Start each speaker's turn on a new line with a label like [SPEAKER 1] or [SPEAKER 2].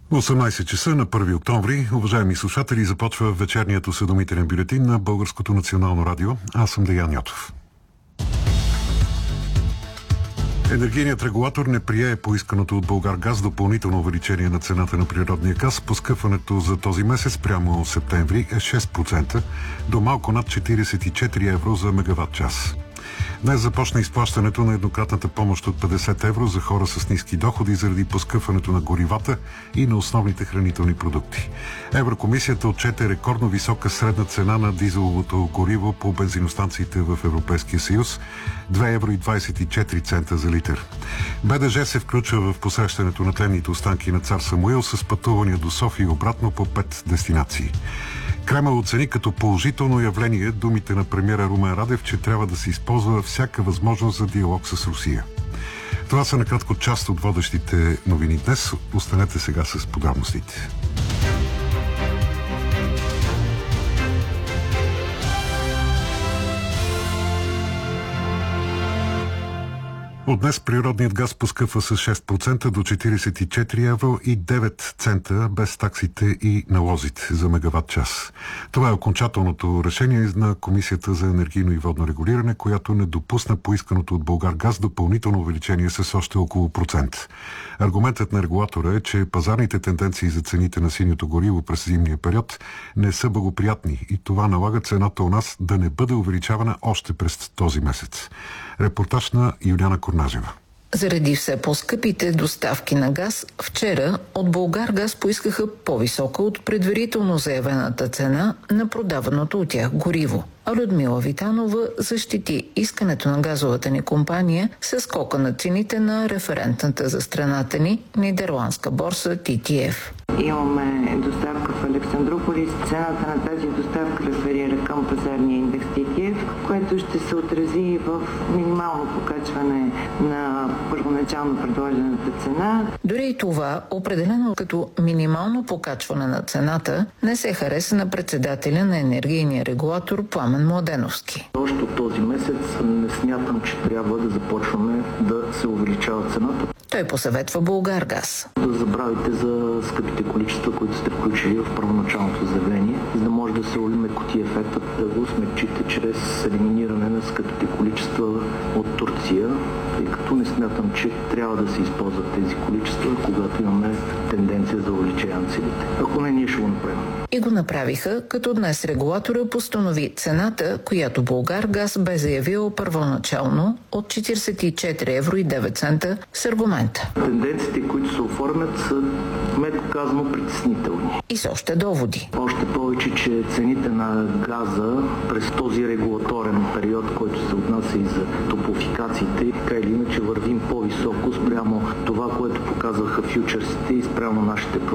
[SPEAKER 1] 18 часа на 1 октомври. Уважаеми слушатели, започва вечерният осведомителен бюлетин на Българското национално радио. Аз съм Деян Йотов. Енергийният регулатор не прие поисканото от Булгаргаз допълнително увеличение на цената на природния газ. Поскъпването за този месец прямо септември е 6% до малко над 44 евро за мегаватт час. Днес започна изплащането на еднократната помощ от 50 евро за хора с ниски доходи заради поскъпването на горивата и на основните хранителни продукти. Еврокомисията отчете рекордно висока средна цена на дизеловото гориво по бензиностанциите в Европейския съюз – 2,24 евро за литър. БДЖ се включва в посрещането на тленните останки на цар Самуил с пътувания до София и обратно по 5 дестинации. Кремъл оцени като положително явление думите на премиера Румен Радев, че трябва да се използва всяка възможност за диалог с Русия. Това са накратко част от водещите новини днес. Останете сега с подробностите. От днес природният газ поскъпва с 6% до 44 евро и 9 цента без таксите и налозите за мегаватт час. Това е окончателното решение на Комисията за енергийно и водно регулиране, която не допусна поисканото от Булгаргаз допълнително увеличение с още около процент. Аргументът на регулатора е, че пазарните тенденции за цените на синьото гориво през зимния период не са благоприятни и това налага цената у нас да не бъде увеличавана още през този месец. Репортаж на Юлиана Корнажева.
[SPEAKER 2] Заради все по-скъпите доставки на газ, вчера от Булгаргаз поискаха по-висока от предварително заявената цена на продаваното от тях гориво. А Людмила Витанова защити искането на газовата ни компания с скока на цените на референтната за страната ни нидерландска борса TTF.
[SPEAKER 3] Имаме доставка в Александрополис. Цената на тази доставка реферира към пазарния индекс TTF, което ще се отрази в минимално покачване на първоначално предложената цена.
[SPEAKER 2] Дори и това, определено като минимално покачване на цената, не се хареса на председателя на енергийния регулатор Пламен Младеновски.
[SPEAKER 4] Още от този месец не смятам, че трябва да започваме да се увеличава цената.
[SPEAKER 2] Той посъветва Булгаргаз.
[SPEAKER 4] Да забравите за скъпите количества, които сте включили в първоначалното заявление, за да може да се улекоти ефектът, да го смекчите чрез елиминиране на скъпите количества от Турция, тъй като не смятам, че трябва да се използват тези количества, когато имаме тенденция за увеличение на цените. Ако не, ние ще го направим.
[SPEAKER 2] И го направиха, като днес регулатора постанови цената, която Булгаргаз бе заявил първоначално от 44 евро и 9 цента с аргумента.
[SPEAKER 4] Тенденциите, които се оформят, са меко казано притеснителни.
[SPEAKER 2] И с още доводи.
[SPEAKER 4] Още повече, че цените на газа през този регулаторен период, който се отнася и за топлофикациите, така или иначе вървим по-високо спрямо това, което показваха фьючерсите и спрямо нашите прогнози.